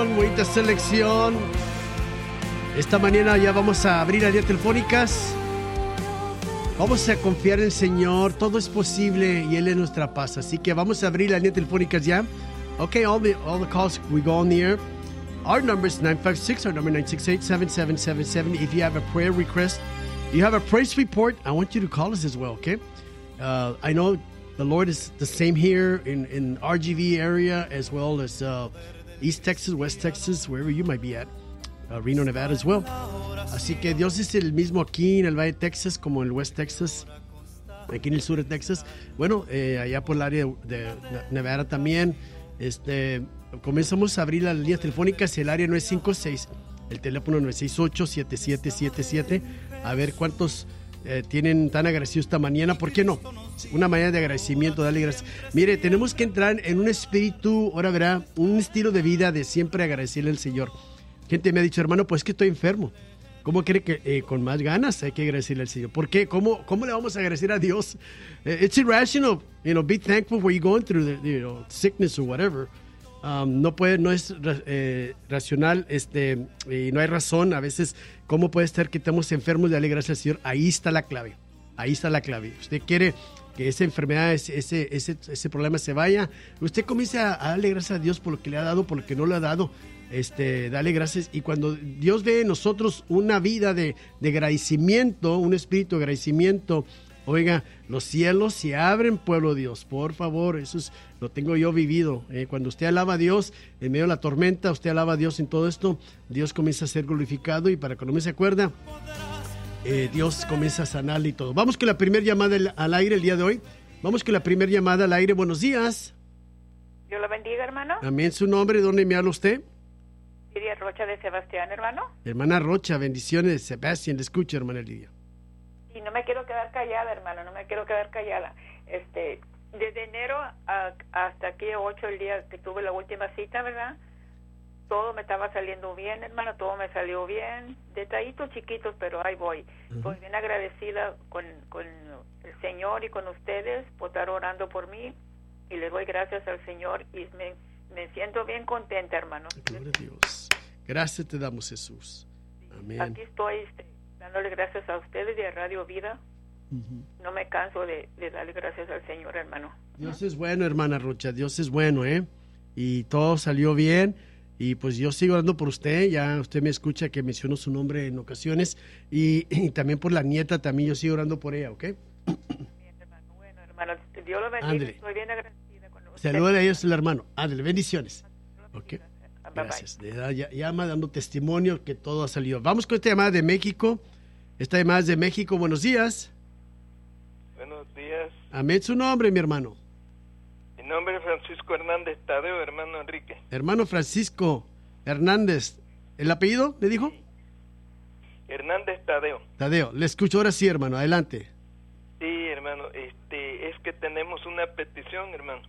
Bonita selección. Esta mañana ya vamos a abrir las líneas telefónicas. Vamos a confiar en el Señor. Todo es posible y Él es nuestra paz. Así que vamos a abrir las líneas telefónicas ya. Okay, all the calls, we go on the air. Our number is 956, our number 968-7777. If you have a prayer request, you have a praise report, I want you to call us as well, okay? I know the Lord is the same here in RGV area as well as East Texas, West Texas, wherever you might be at. Reno, Nevada as well. Así que Dios es el mismo aquí en el Valle de Texas como en el West Texas, aquí en el sur de Texas. Bueno, allá por el área de Nevada también. Comenzamos a abrir las líneas telefónicas. El área 956, el teléfono 968-7777. A ver cuántos tienen tan agradecidos esta mañana. ¿Por qué no? Una manera de agradecimiento, darle gracias. Mire, tenemos que entrar en un espíritu, ahora verá, un estilo de vida de siempre agradecerle al Señor. Gente me ha dicho, hermano, pues que estoy enfermo. ¿Cómo cree que con más ganas hay que agradecerle al Señor? ¿Por qué? ¿Cómo le vamos a agradecer a Dios? It's irrational, be thankful for you going through the, sickness or whatever. No es racional, y no hay razón. A veces, ¿cómo puede estar que estemos enfermos de darle gracias al Señor? Ahí está la clave. Ahí está la clave. Usted quiere que esa enfermedad, ese problema se vaya. Usted comienza a darle gracias a Dios por lo que le ha dado, por lo que no le ha dado. Dale gracias, y cuando Dios ve en nosotros una vida de agradecimiento, un espíritu de agradecimiento, oiga, los cielos se abren, pueblo de Dios, por favor. Eso lo tengo yo vivido. Cuando usted alaba a Dios en medio de la tormenta, usted alaba a Dios en todo esto, Dios comienza a ser glorificado, y para cuando no se acuerda, Dios comienza a sanarle y todo. Vamos con la primera llamada al aire el día de hoy. Buenos días. Dios lo bendiga, hermano. Amén. ¿Su nombre? ¿Dónde me habla usted? Lidia Rocha de Sebastián, hermano. Hermana Rocha, bendiciones. Sebastián, le escucho, hermana Lidia. Y no me quiero quedar callada, hermano, no me quiero quedar callada. Desde enero hasta aquí 8, el día que tuve la última cita, ¿verdad? Todo me estaba saliendo bien, hermano, todo me salió bien. Detallitos chiquitos, pero ahí voy. Estoy bien agradecida con el Señor y con ustedes por estar orando por mí. Y le doy gracias al Señor y me siento bien contenta, hermano. Gloria a Dios. Gracias te damos, Jesús. Amén. Aquí estoy dándole gracias a ustedes y a Radio Vida. No me canso de darle gracias al Señor, hermano. Dios es bueno, hermana Rocha. Dios es bueno, y todo salió bien. Y pues yo sigo orando por usted. Ya usted me escucha que menciono su nombre en ocasiones. Y también por la nieta, también yo sigo orando por ella, ¿ok? Bien, hermano. Bueno, hermano, Dios lo bendiga. Ándele. Estoy bien agradecida con usted. Saluda a ellos, el hermano. Ándale, bendiciones. Ok. Bye, Gracias. Llama dando testimonio que todo ha salido. Vamos con esta llamada de México. Esta llamada es de México. Buenos días. Buenos días. Amén. Su nombre, mi hermano. Mi nombre es Francisco Hernández Tadeo, hermano Enrique. Hermano Francisco Hernández. ¿El apellido le dijo? Sí. Hernández Tadeo. Tadeo. Le escucho ahora sí, hermano. Adelante. Sí, hermano. Es que tenemos una petición, hermano.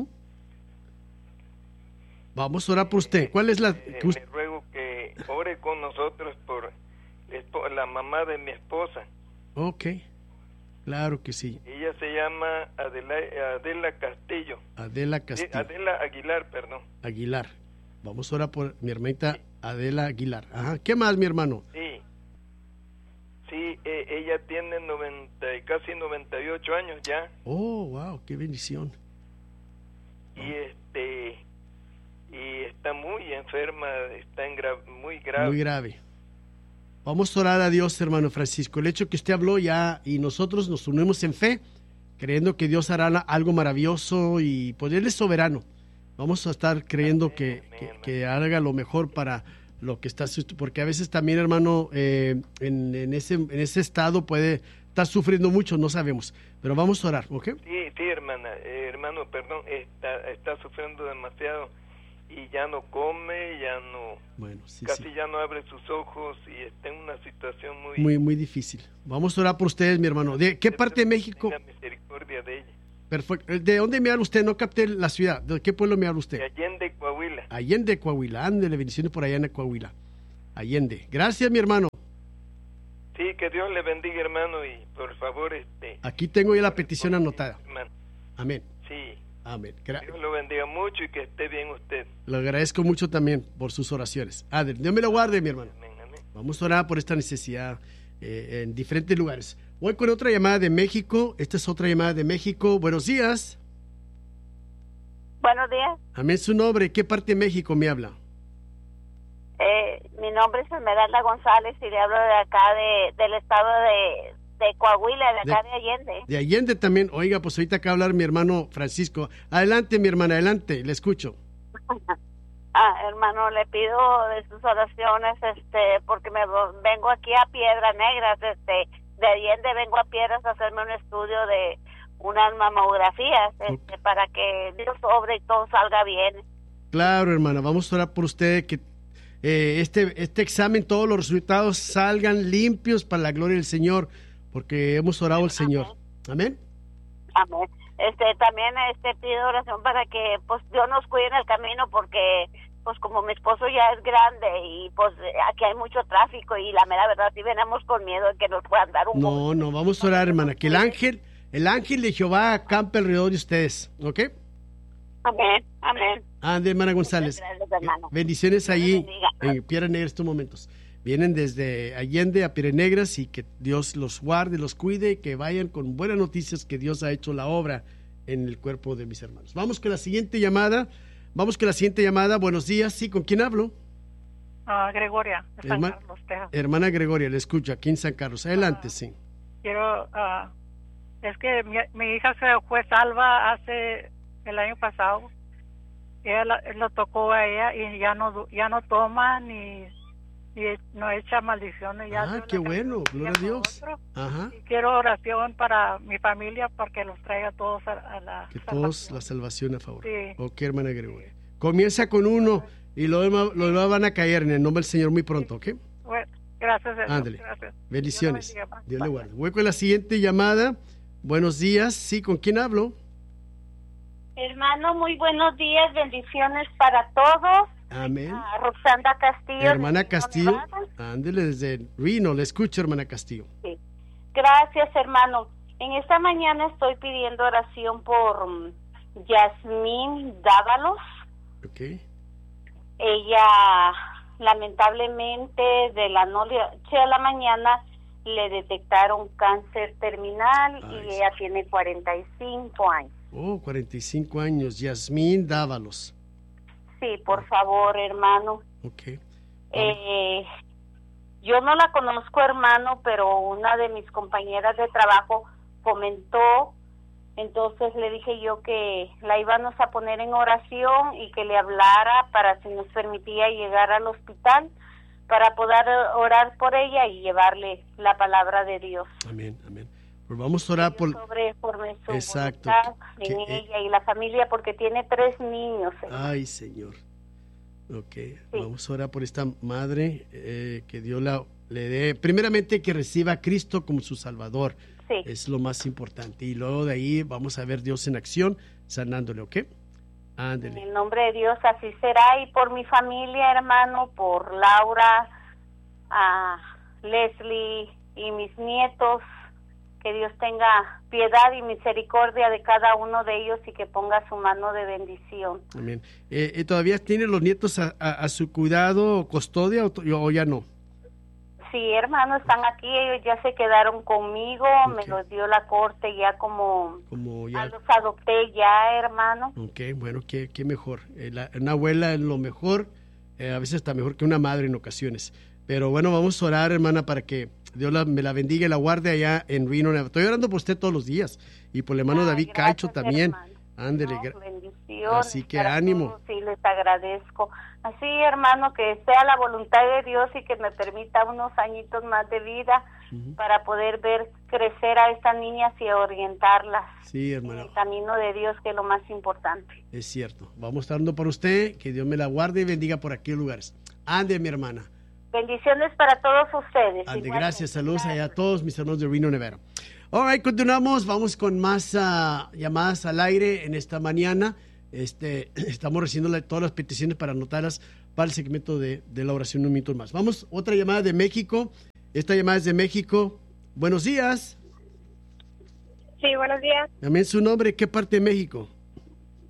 Vamos a orar por usted. ¿Cuál es la...? Le ruego que ore con nosotros por la mamá de mi esposa. Ok. Claro que sí. Ella se llama Adela Castillo. Adela Castillo. Adela Aguilar, perdón. Aguilar. Vamos a orar por mi hermanita Adela Aguilar. Ajá. ¿Qué más, mi hermano? Sí, ella tiene casi 98 años ya. Oh, wow, qué bendición. Y está muy enferma, está muy grave. Muy grave. Vamos a orar a Dios, hermano Francisco. El hecho que usted habló ya y nosotros nos unimos en fe, creyendo que Dios hará algo maravilloso, y pues Él es soberano. Vamos a estar creyendo que haga lo mejor para lo que está, porque a veces también, hermano, en ese estado puede estar sufriendo mucho, no sabemos, pero vamos a orar, ¿ok? Sí, hermano, perdón, está sufriendo demasiado y ya no come, ya no abre sus ojos y está en una situación muy difícil. Vamos a orar por ustedes, mi hermano. ¿De qué parte de México? La misericordia de ella. Perfecto. ¿De dónde me habla usted? No capté la ciudad. ¿De qué pueblo me habla usted? De Allende, Coahuila. Allende, Coahuila. Ándele, bendiciones por allá en Coahuila. Allende. Gracias, mi hermano. Sí, que Dios le bendiga, hermano, y por favor, aquí tengo ya la petición anotada. Hermano. Amén. Sí, Amén. Dios lo bendiga mucho y que esté bien usted. Lo agradezco mucho también por sus oraciones. Dios me lo guarde, mi hermano. Amén, amén. Vamos a orar por esta necesidad en diferentes lugares. Voy con otra llamada de México. Esta es otra llamada de México. Buenos días. Buenos días. Amén, su nombre. ¿Qué parte de México me habla? Mi nombre es Esmeralda González y le hablo de acá del estado de Coahuila, de acá de Allende. De Allende también. Oiga, pues ahorita acá va a hablar mi hermano Francisco. Adelante, mi hermana, adelante, le escucho. Hermano, le pido de sus oraciones, porque me vengo aquí a Piedras Negras, de Allende vengo a Piedras a hacerme un estudio de unas mamografías, para que Dios obre y todo salga bien. Claro, hermana, vamos a orar por usted, que este examen, todos los resultados salgan limpios para la gloria del Señor, porque hemos orado al Señor. Amén. Amén. También pido oración para que pues Dios nos cuide en el camino, porque pues como mi esposo ya es grande y pues aquí hay mucho tráfico y la mera verdad sí venimos con miedo de que nos puedan dar un golpe. No, vamos a orar, hermana, que el ángel de Jehová acampe alrededor de ustedes, ¿ok? Amén, amén. Hermana González. Gracias, hermano. Bendiciones allí en Piedras Negras estos momentos. Vienen desde Allende a Piedras Negras y que Dios los guarde, los cuide, que vayan con buenas noticias, que Dios ha hecho la obra en el cuerpo de mis hermanos. Vamos con la siguiente llamada. Buenos días. Sí, ¿con quién hablo? Gregoria, de San Carlos, Texas. Hermana Gregoria, le escucho aquí en San Carlos. Adelante, sí. Quiero, es que mi hija se fue salva hace el año pasado. Ella lo tocó a ella y ya no toma ni no echa maldiciones. Ya qué bueno, gloria a Dios. Ajá. Y quiero oración para mi familia, para que los traiga todos a la que salvación. todos la salvación a favor. Sí. Ok, hermana Gregoria. Comienza con uno y los demás van a caer en el nombre del Señor muy pronto, ¿ok? Bueno, gracias. Ándale. Gracias. Bendiciones. Dios le guarde. Voy con la siguiente llamada. Buenos días. Sí, ¿con quién hablo? Hermano, muy buenos días. Bendiciones para todos. Amén. Roxanda Castillo. Hermana Castillo. Ándele desde Reno. Le escucho, hermana Castillo. Sí. Gracias, hermano. En esta mañana estoy pidiendo oración por Yasmín Dávalos. Ok. Ella, lamentablemente, de la noche a la mañana le detectaron cáncer terminal. Y ella tiene 45 años. 45 años. Yasmín Dávalos. Sí, por favor, hermano. Ok. Yo no la conozco, hermano, pero una de mis compañeras de trabajo comentó, entonces le dije yo que la íbamos a poner en oración y que le hablara para si nos permitía llegar al hospital para poder orar por ella y llevarle la palabra de Dios. Amén, amén. Pues vamos a orar por su exacto en ella y la familia, porque tiene 3 niños. Ay, Señor. Ok, sí. Vamos a orar por esta madre, que Dios le dé, primeramente que reciba a Cristo como su Salvador. Sí. Es lo más importante. Y luego de ahí vamos a ver Dios en acción, sanándole, ¿ok? Ándele. En el nombre de Dios así será. Y por mi familia, hermano, por Laura, Leslie y mis nietos, que Dios tenga piedad y misericordia de cada uno de ellos y que ponga su mano de bendición. Amén. ¿Todavía tienen los nietos a su cuidado o custodia o ya no? Sí, hermano, están aquí, ellos ya se quedaron conmigo, okay. Me los dio la corte ya como ya los adopté ya, hermano. Ok, bueno, qué mejor. Una abuela es lo mejor, a veces está mejor que una madre en ocasiones. Pero bueno, vamos a orar, hermana, para que Dios me la bendiga y la guarde allá en Reno. Estoy orando por usted todos los días y por el hermano David Caicho también. Ándele. Bendiciones. Así que ánimo. Sí, les agradezco. Así, hermano, que sea la voluntad de Dios y que me permita unos añitos más de vida para poder ver crecer a estas niñas y orientarlas. Sí, hermano. En el camino de Dios, que es lo más importante. Es cierto. Vamos orando por usted, que Dios me la guarde y bendiga por aquellos lugares. Ande, mi hermana. Bendiciones para todos ustedes. Gracias, saludos a todos mis hermanos de Reno, Nevada. All right, continuamos, vamos con más llamadas al aire en esta mañana. Estamos recibiendo todas las peticiones para anotarlas para el segmento de la oración un minuto más. Vamos, otra llamada de México. Esta llamada es de México. Buenos días. Sí, buenos días. También su nombre, ¿qué parte de México?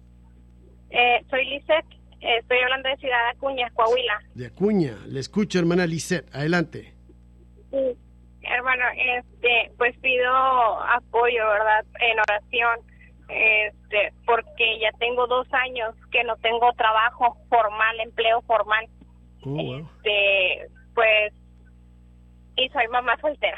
Soy Lisette, estoy hablando de Ciudad Acuña, Coahuila. De Acuña, le escucho, hermana Lisette, adelante. Sí, hermano, pues pido apoyo, ¿verdad? En oración, porque ya tengo 2 años que no tengo trabajo formal, empleo formal. Wow. Pues, y soy mamá soltera.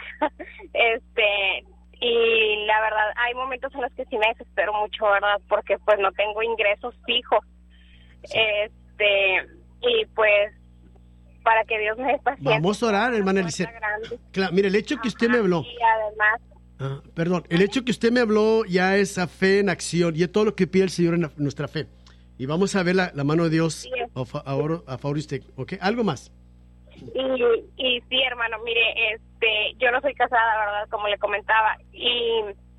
Y la verdad, hay momentos en los que sí me desespero mucho, ¿verdad? Porque pues no tengo ingresos fijos. Sí. Y pues, para que Dios me dé paciencia. Vamos a orar, hermana Lisette. Claro, mire, el hecho que usted me habló. Y además. Perdón, el hecho que usted me habló ya es a fe en acción y es todo lo que pide el Señor en nuestra fe. Y vamos a ver la mano de Dios sí, a favor de usted, ¿ok? ¿Algo más? Y sí, hermano, mire, yo no soy casada, ¿verdad? Como le comentaba. Y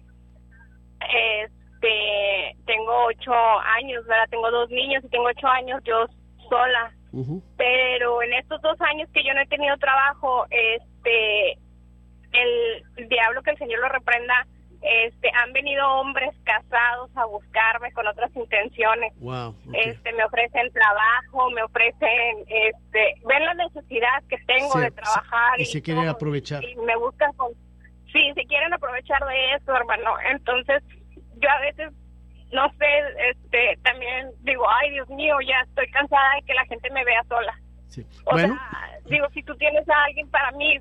tengo 8 años, ¿verdad? Tengo 2 niños y tengo 8 años yo sola. Uh-huh. Pero en estos 2 años que yo no he tenido trabajo, el diablo, que el Señor lo reprenda, han venido hombres casados a buscarme con otras intenciones. Wow, okay. Me ofrecen trabajo, me ofrecen, ven la necesidad que tengo de trabajar y se quieren aprovechar. Y me buscan sí, se quieren aprovechar de eso, hermano. Entonces, yo a veces, no sé, también digo, ay, Dios mío, ya estoy cansada de que la gente me vea sola. Sí. O sea, digo, si tú tienes a alguien para mí,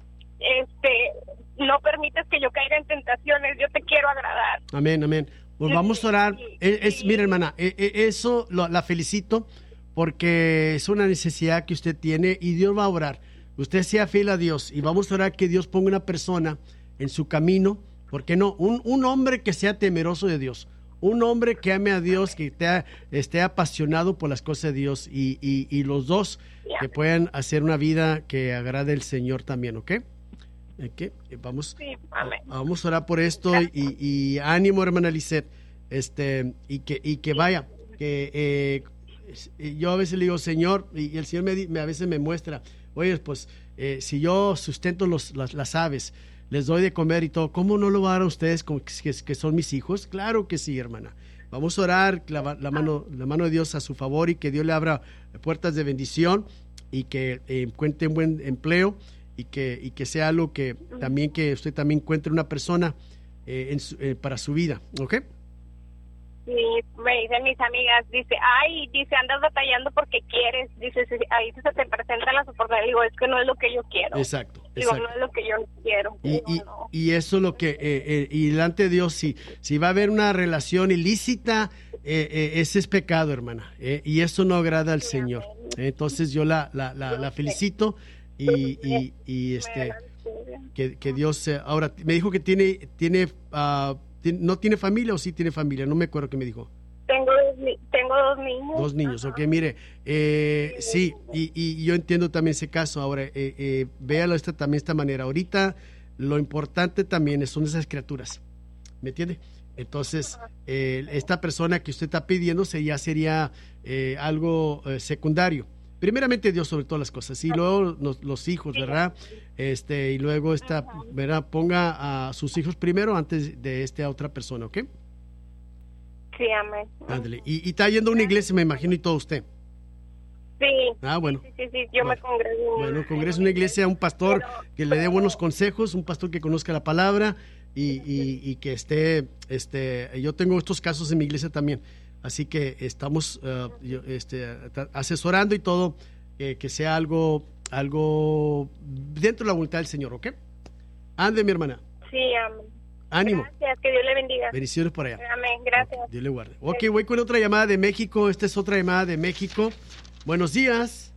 no permites que yo caiga en tentaciones, yo te quiero agradar. Amén, amén. Pues vamos a orar. Mira, hermana, eso la felicito porque es una necesidad que usted tiene y Dios va a orar. Usted sea fiel a Dios y vamos a orar que Dios ponga una persona en su camino, ¿por qué no? Un hombre que sea temeroso de Dios, un hombre que ame a Dios, que esté apasionado por las cosas de Dios y los dos que puedan hacer una vida que agrade al Señor también, ¿ok? Okay. Vamos a orar por esto y ánimo, hermana Lisette, y que vaya, que yo a veces le digo, Señor, y el Señor a veces me muestra, oye, pues si yo sustento las aves, les doy de comer y todo, ¿cómo no lo va a dar a ustedes que son mis hijos? Claro que sí, hermana. Vamos a orar la mano de Dios a su favor y que Dios le abra puertas de bendición y que encuentre un buen empleo. Y que sea algo que usted también encuentre una persona para su vida, ¿ok? Sí, me dicen mis amigas, dice, andas batallando porque quieres, dice, ahí se te presentan las oportunidades, digo, es que no es lo que yo quiero. Exacto. Digo, no es lo que yo quiero. Y eso es lo que, y delante de Dios, si va a haber una relación ilícita, ese es pecado, hermana, y eso no agrada al Señor. Entonces yo la felicito. Y que Dios ahora me dijo que no tiene familia o sí tiene familia, no me acuerdo qué me dijo. Tengo 2 niños. 2 niños, ok, mire, sí, y yo entiendo también ese caso. Ahora, véalo también de esta manera. Ahorita lo importante también son esas criaturas, ¿me entiende? Entonces, esta persona que usted está pidiéndose ya sería algo secundario. Primeramente Dios sobre todas las cosas y luego los hijos, ¿verdad? Y luego ¿verdad? Ponga a sus hijos primero antes de a otra persona, ¿ok? Sí, amén. Ándale. Y está yendo a una iglesia, me imagino, y todo usted. Sí. Ah, bueno. Sí, yo me congreso. Bueno, congreso una iglesia, un pastor que le dé buenos consejos, un pastor que conozca la palabra y que esté, yo tengo estos casos en mi iglesia también. Así que estamos asesorando y todo, que sea algo dentro de la voluntad del Señor, ¿ok? Ande, mi hermana. Sí, amén. Ánimo. Gracias, que Dios le bendiga. Bendiciones por allá. Amén, gracias. Dios le guarde. Ok, voy con otra llamada de México. Esta es otra llamada de México. Buenos días.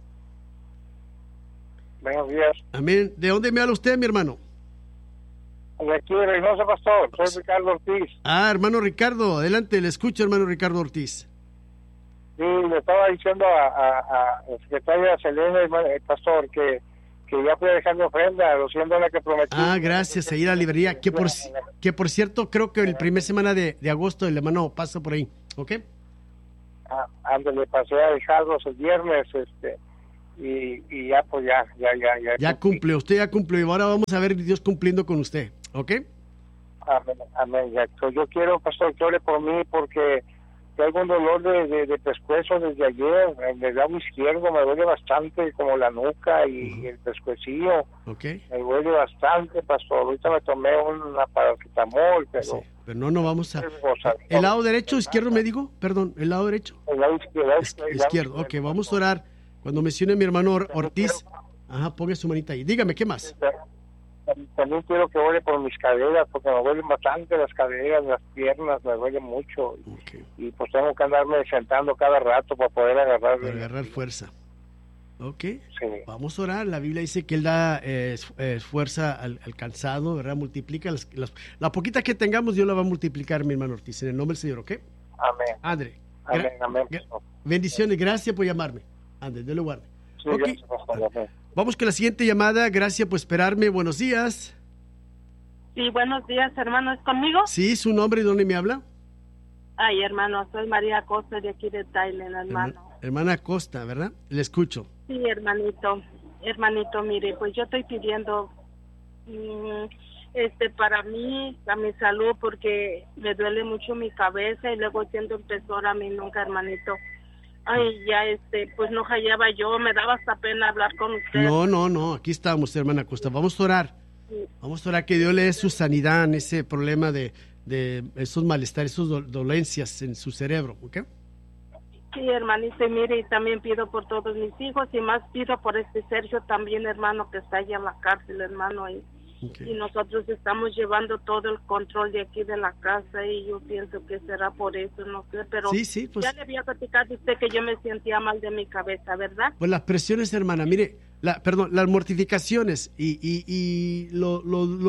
Buenos días. Amén. ¿De dónde me habla usted, mi hermano? De aquí de Reynosa, pastor. Soy Ricardo Ortiz. Ah, hermano Ricardo. Adelante, le escucho, hermano Ricardo Ortiz. Sí, le estaba diciendo a la secretaria Selena, el pastor, que ya puede dejar mi ofrenda, los $100 que prometí. Ah, gracias, a ir a la librería. Que por cierto, creo que el primer semana de agosto el hermano pasa por ahí, ¿ok? Ándale, pasé a dejarlos el viernes, y ya, pues ya. Ya cumplió, usted ya cumplió, y ahora vamos a ver Dios cumpliendo con usted, ¿ok? Amén. Ya. Yo quiero, pastor, que ore por mí, porque Tengo un dolor de pescuezo desde ayer, en el lado izquierdo me duele bastante, como la nuca y el pescuecillo. Okay. Me duele bastante, pastor. Ahorita me tomé una paracetamol, pero... Sí, pero no vamos a... ¿El lado derecho o izquierdo me dijo? Perdón, ¿el lado derecho? El lado izquierdo. Izquierdo, ok, vamos a orar. Cuando mencione a mi hermano Ortiz, ponga su manita ahí. Dígame, ¿qué más? También quiero que ore por mis caderas, porque me duelen bastante las caderas, las piernas, me duelen mucho. Okay. Y pues tengo que andarme sentando cada rato para poder agarrar fuerza. Ok, sí. Vamos a orar. La Biblia dice que Él da fuerza al cansado, ¿verdad? Multiplica la poquita que tengamos, Dios la va a multiplicar, mi hermano Ortiz, en el nombre del Señor, ¿ok? Amén. André. Amén. Bendiciones, gracias por llamarme. André, Dios le guarde. Sí, okay. Vamos con la siguiente llamada. Gracias por esperarme. Buenos días. Sí, buenos días, hermano. ¿Es conmigo? Sí, ¿su nombre y dónde me habla? Ay, hermano, soy María Costa de aquí de Thailand, hermano. Hermana Costa, ¿verdad? Le escucho. Sí, hermanito, mire, pues yo estoy pidiendo para mí, a mi salud, porque me duele mucho mi cabeza y luego siendo empezó a mí nunca, hermanito. Ay, ya pues no hallaba yo, me daba hasta pena hablar con usted. No, aquí estamos, hermana Costa. Vamos a orar. Sí. Vamos a orar que Dios le dé su sanidad en ese problema de esos malestares, esas dolencias en su cerebro, ¿ok? Sí, hermanito, mire, y también pido por todos mis hijos y más pido por Sergio también, hermano, que está allá en la cárcel, hermano, y nosotros estamos llevando todo el control de aquí de la casa y yo pienso que será por eso, no sé, pero sí, pues, ya le había platicado a usted que yo me sentía mal de mi cabeza, ¿verdad? Pues las presiones, hermana, mire, las mortificaciones y lo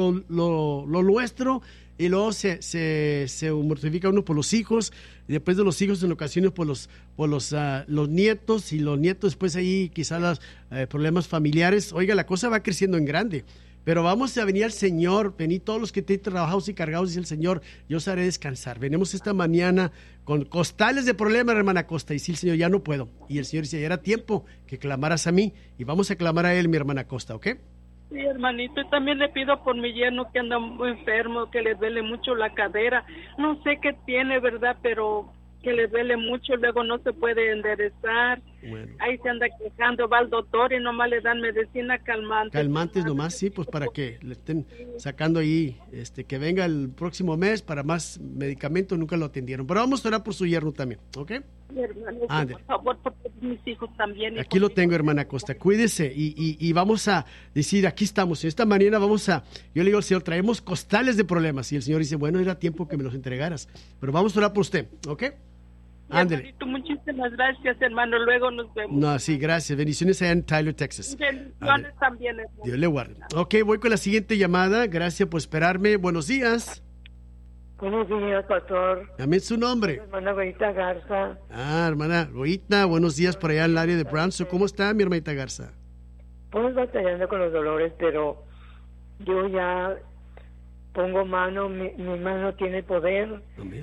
nuestro, y luego se mortifica uno por los hijos, y después de los hijos en ocasiones por los nietos, y los nietos después ahí quizás los problemas familiares. Oiga, la cosa va creciendo en grande. Pero vamos a venir al Señor, venid todos los que estén trabajados y cargados, dice el Señor, yo os haré descansar. Venimos esta mañana con costales de problemas, hermana Costa, y sí, el Señor, ya no puedo. Y el Señor dice, ya era tiempo que clamaras a mí, y vamos a clamar a Él, mi hermana Costa, ¿ok? Sí, hermanito, y también le pido por mi yerno que anda muy enfermo, que le duele mucho la cadera. No sé qué tiene, ¿verdad? Pero que le duele mucho, luego no se puede enderezar. Bueno. Ahí se anda quejando, va al doctor y nomás le dan medicina calmante. Calmantes nomás, sí, pues para que le estén sacando ahí, que venga el próximo mes para más medicamentos, nunca lo atendieron. Pero vamos a orar por su yerno también, ¿ok? Sí, hermano, por favor, por mis hijos también. Aquí lo tengo, hermana Costa, cuídese y vamos a decir, aquí estamos, esta mañana yo le digo al Señor, traemos costales de problemas, y el Señor dice, bueno, era tiempo que me los entregaras, pero vamos a orar por usted, ¿ok? Ándele. Muchísimas gracias, hermano. Luego nos vemos. No, sí, gracias. Bendiciones allá en Tyler, Texas. Bendiciones también, hermano. Dios le guarde. Ok, voy con la siguiente llamada. Gracias por esperarme. Buenos días. Buenos días, pastor. Dame su nombre. Hermana Goita Garza. Hermana Goita, buenos días por allá en el área de Brownsville. ¿Cómo está, mi hermanita Garza? Pues batallando con los dolores, pero yo ya pongo mano, mi mano tiene poder. Amén.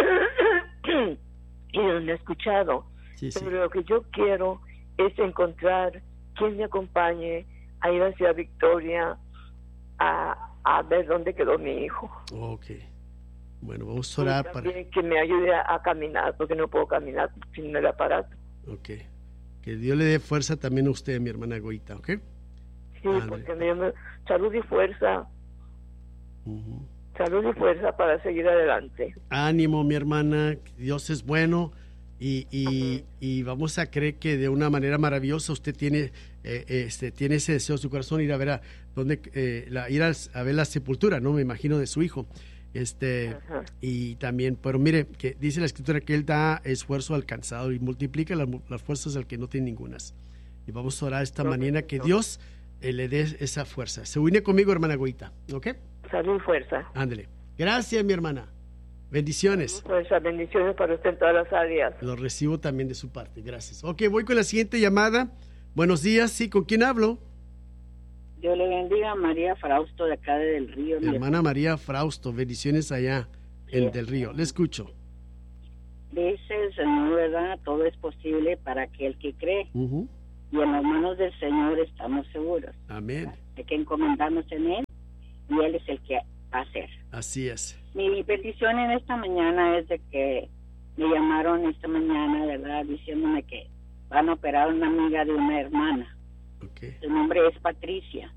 Y lo he escuchado, pero lo que yo quiero es encontrar quien me acompañe a ir hacia Victoria a ver dónde quedó mi hijo. Ok, bueno, vamos a orar para que me ayude a caminar, porque no puedo caminar sin el aparato. Ok, que Dios le dé fuerza también a usted, mi hermana Goita, ¿ok? Sí, porque me llama salud y fuerza. Salud y fuerza para seguir adelante. Ánimo, mi hermana, Dios es bueno y vamos a creer que de una manera maravillosa usted tiene ese deseo en su corazón, ir a ver a ver la sepultura, ¿no? Me imagino, de su hijo. Y también, pero mire, que dice la Escritura que Él da esfuerzo al cansado y multiplica las fuerzas al que no tiene ningunas. Y vamos a orar esta mañana que Dios le dé esa fuerza. Se une conmigo, hermana Goita, ¿ok? Salud y fuerza. Ándele. Gracias, mi hermana. Bendiciones. Fuerza, bendiciones para usted en todas las áreas. Lo recibo también de su parte. Gracias. Ok, voy con la siguiente llamada. Buenos días. Sí, ¿con quién hablo? Dios le bendiga, María Frausto, de acá de Del Río. Hermana María Frausto, bendiciones allá en Del Río. Le escucho. Dice el Señor, ¿verdad? Todo es posible para aquel que cree. Y en las manos del Señor estamos seguros. Amén. ¿Verdad? Hay que encomendarnos en Él y Él es el que va a hacer. Así es. Mi petición en esta mañana es de que me llamaron esta mañana, ¿verdad? Diciéndome que van a operar a una amiga de una hermana. Okay. Su nombre es Patricia.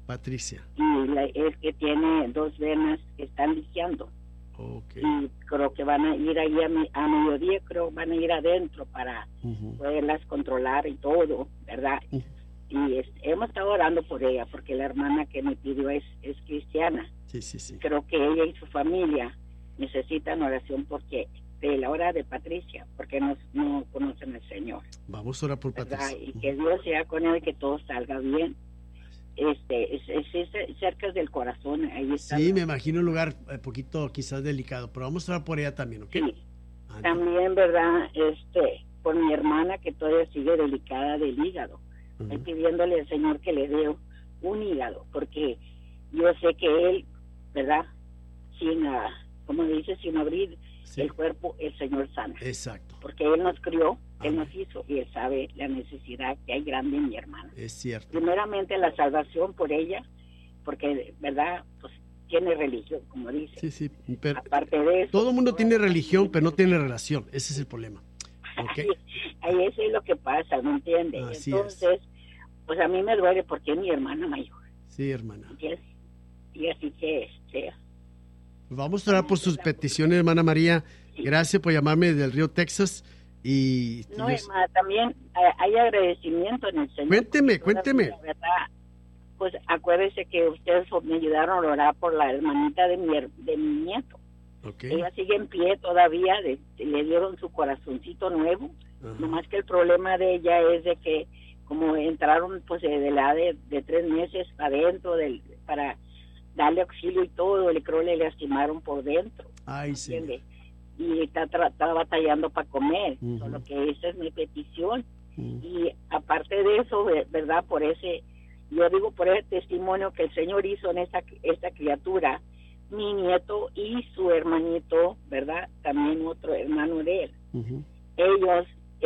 Y es que tiene 2 venas que están liqueando. Okay. Y creo que van a ir ahí a mediodía, creo van a ir adentro para poderlas controlar y todo, ¿verdad? Y hemos estado orando por ella, porque la hermana que me pidió es cristiana. Sí. Creo que ella y su familia necesitan oración porque de la hora de Patricia, porque no conocen al Señor. Vamos a orar por Patricia. Y que Dios sea con él y que todo salga bien. Es cerca del corazón, ahí está. Sí, me imagino un lugar poquito quizás delicado, pero vamos a orar por ella también, ¿ok? Sí. También, ¿verdad? Por mi hermana que todavía sigue delicada del hígado. Estoy pidiéndole al Señor que le dé un hígado, porque yo sé que él, ¿verdad? Sin abrir el cuerpo, el Señor sana. Exacto. Porque Él nos crió, Él nos hizo y Él sabe la necesidad que hay grande en mi hermana. Es cierto. Primeramente la salvación por ella, porque, ¿verdad? Pues tiene religión, como dice. Sí, pero aparte de eso, todo el mundo tiene religión, pero no tiene relación. Ese es el problema. ¿Okay? Ahí eso es lo que pasa, ¿no entiendes? Así entonces, pues a mí me duele porque es mi hermana mayor. Sí, hermana. ¿Entiendes? Y así que vamos a orar por sus peticiones, hermana María. Gracias por llamarme del Río, Texas. Y no, hermana, también hay agradecimiento en el Señor. Cuénteme. La verdad, pues acuérdese que ustedes me ayudaron a orar por la hermanita de mi nieto. Okay. Ella sigue en pie todavía, le dieron su corazoncito nuevo. Nomás que el problema de ella es de que como entraron pues de la de 3 meses adentro para darle auxilio y todo, creo le lastimaron por dentro. Ay, sí. Y está batallando para comer, solo que esa es mi petición. Y aparte de eso, ¿verdad? Por ese testimonio que el Señor hizo en esta criatura, mi nieto y su hermanito, ¿verdad? También otro hermano de él. Ellos,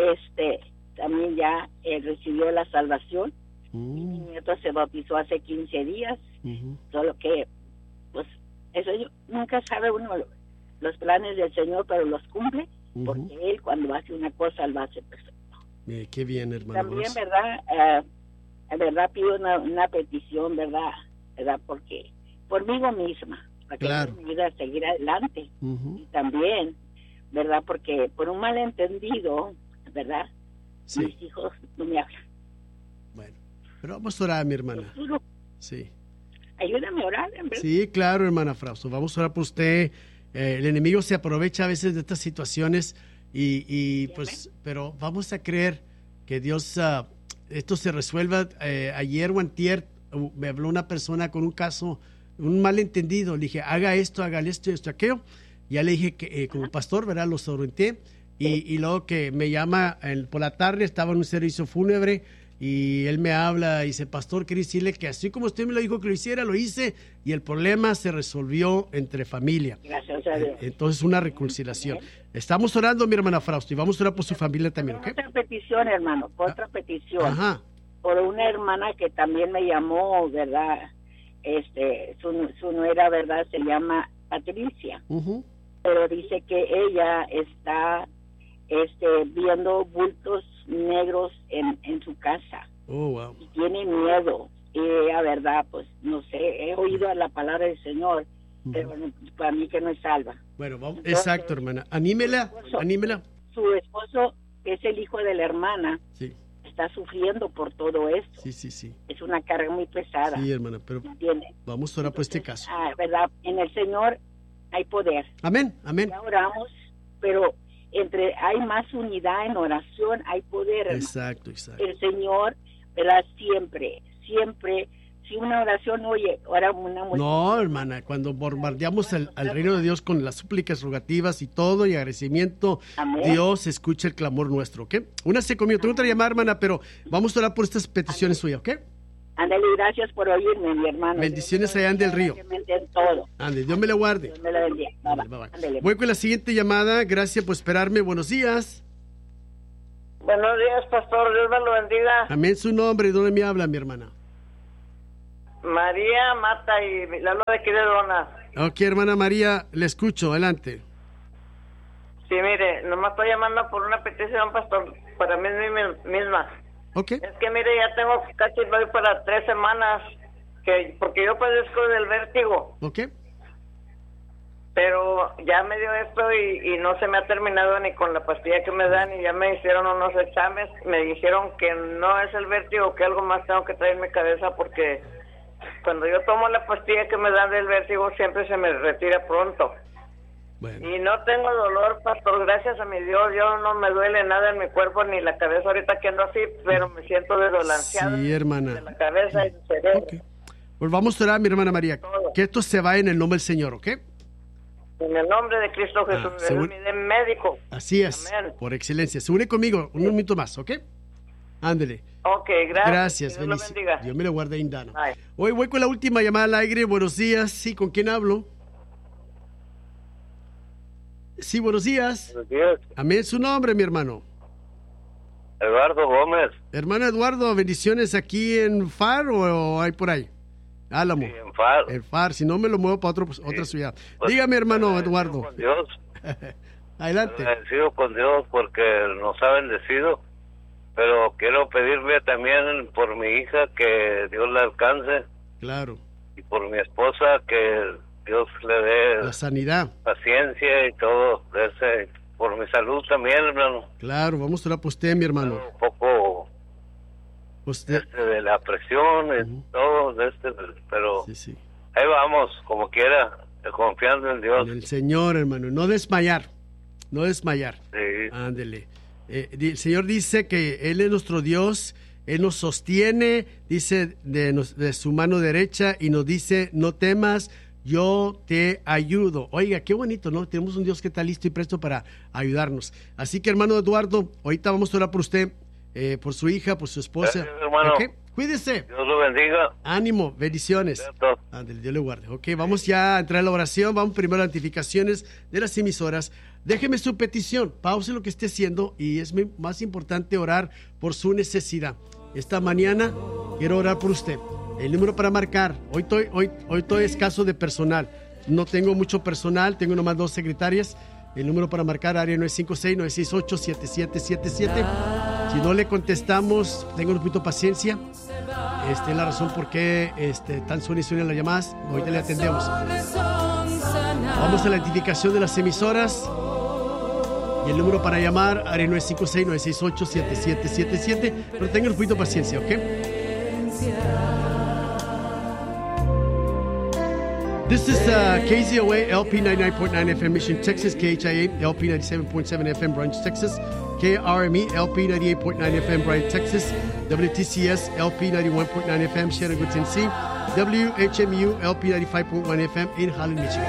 también ya recibió la salvación. Mi nieto se bautizó hace 15 días. Solo que, pues, eso nunca sabe uno los planes del Señor, pero los cumple, porque Él cuando hace una cosa, lo hace perfecto. Qué bien, hermano. También, ¿verdad? Pido una petición, ¿verdad? Porque por mí misma, para que Dios me ayude a seguir adelante. Y también, ¿verdad? Porque por un malentendido, ¿verdad? Sí. Mis hijos no me hablan. Bueno, pero vamos a orar, mi hermana. Sí. Ayúdame a orar, ¿verdad? Sí, claro, hermana Frausto. Vamos a orar por usted. El enemigo se aprovecha a veces de estas situaciones y pues, pero vamos a creer que Dios, esto se resuelva. Ayer o antier me habló una persona con un caso, un malentendido. Le dije, hágale esto, aquello. Ya le dije que como pastor, ¿verdad? Los orienté y luego que me llama por la tarde, estaba en un servicio fúnebre. Y él me habla y dice, pastor, quería decirle que así como usted me lo dijo que lo hiciera, lo hice y el problema se resolvió entre familia. Gracias a Dios. Entonces, una reconciliación. Estamos orando, mi hermana Frausto, y vamos a orar por su familia también, ¿ok? Otra petición, hermano, otra petición. Por una hermana que también me llamó, ¿verdad? Su nuera, ¿verdad? Se llama Patricia. Pero dice que ella está viendo bultos negros en su casa. Wow. Y tiene miedo. Y la verdad, pues, no sé, he oído la palabra del Señor, pero para mí que no es salva. Bueno, vamos. Entonces, exacto, hermana. Anímela. Su esposo, que es el hijo de la hermana, está sufriendo por todo esto. Sí. Es una carga muy pesada. Sí, hermana, pero vamos a orar por este caso. ¿Verdad? En el Señor hay poder. Amén. Ya oramos, pero hay más unidad en oración, hay poder. Exacto. El Señor, ¿verdad? Siempre, si una oración ora una mujer. No, hermana, cuando bombardeamos al reino de Dios con las súplicas, rogativas y todo, y agradecimiento, Amén. Dios escucha el clamor nuestro, ¿ok? Únase conmigo, tengo otra llamada, hermana, pero vamos a orar por estas peticiones suyas, ¿ok? Ándale, gracias por oírme, mi hermano. Bendiciones allá en Del Río. En todo. Ándale, Dios me la guarde. Dios me la bendiga. Bye. Voy con la siguiente llamada. Gracias por esperarme. Buenos días. Buenos días, pastor. Dios me lo bendiga. Amén. Su nombre. ¿Dónde me habla, mi hermana? María Mata y la de aquí de Dona. Ok, hermana María, le escucho. Adelante. Sí, mire, nomás estoy llamando por una petición, pastor, para mí misma. Okay. Es que mire, ya tengo casi voy para 3 semanas porque yo padezco del vértigo. Okay. Pero ya me dio esto y no se me ha terminado ni con la pastilla que me dan, y ya me hicieron unos exámenes, me dijeron que no es el vértigo, que algo más tengo que traer en mi cabeza, porque cuando yo tomo la pastilla que me dan del vértigo siempre se me retira pronto. Bueno. Y no tengo dolor, pastor, gracias a mi Dios, yo no me duele nada en mi cuerpo ni la cabeza ahorita que ando así, pero me siento desbalanceado. Sí, hermana. De la cabeza y el cerebro. Okay. Pues vamos a orar, mi hermana María, que esto se vaya en el nombre del Señor, ¿ok? En el nombre de Cristo Jesús, es mi médico. Así es, amén. Por excelencia. Se une conmigo un minuto más, ¿ok? Ándele. Ok, gracias. Gracias, Dios lo bendiga. Dios me lo guarde, Indano. Hoy voy con la última llamada al aire. Buenos días. Sí, ¿con quién hablo? Sí, buenos días. Buenos días. Amén, su nombre, mi hermano. Eduardo Gómez. Hermano Eduardo, bendiciones aquí en FAR o hay por ahí. Álamo. Sí, en FAR. En FAR, si no me lo muevo para otra ciudad. Pues, dígame, hermano Eduardo. Con Dios. Adelante. Agradecido con Dios porque nos ha bendecido, pero quiero pedirle también por mi hija que Dios la alcance. Claro. Y por mi esposa que Dios le dé la sanidad, paciencia y todo, por mi salud también, hermano. Claro, vamos a orar por usted, mi hermano. Un poco de la presión y todo, pero sí. Ahí vamos, como quiera, confiando en Dios. En el Señor, hermano, no desmayar. Sí. Ándele. El Señor dice que Él es nuestro Dios, Él nos sostiene, dice de su mano derecha y nos dice, no temas, yo te ayudo. Oiga, qué bonito, ¿no? Tenemos un Dios que está listo y presto para ayudarnos. Así que, hermano Eduardo, ahorita vamos a orar por usted, por su hija, por su esposa. Gracias, hermano. ¿Okay? Cuídese. Dios lo bendiga. Ánimo, bendiciones. Ándale, Dios le guarde. Ok, vamos ya a entrar en la oración. Vamos primero a las notificaciones de las emisoras. Déjeme su petición, pause lo que esté haciendo y es más importante orar por su necesidad. Esta mañana quiero orar por usted. El número para marcar, hoy estoy escaso de personal, no tengo mucho personal, tengo nomás 2 secretarias. El número para marcar, área 956-968-7777. Si no le contestamos, tengo un poquito de paciencia. Es la razón por qué están suenen las llamadas. Ahorita le atendemos. Vamos a la identificación de las emisoras. Y el número para llamar, área 956-968-7777. Pero tengan un poquito de paciencia, ¿ok? This is KZOA LP 99.9 FM Mission, Texas, KHIA LP 97.7 FM Branch, Texas, KRME LP 98.9 FM Bryan, Texas, WTCS LP 91.9 FM Chattanooga, Tennessee, WHMU LP 95.1 FM in Holland, Michigan.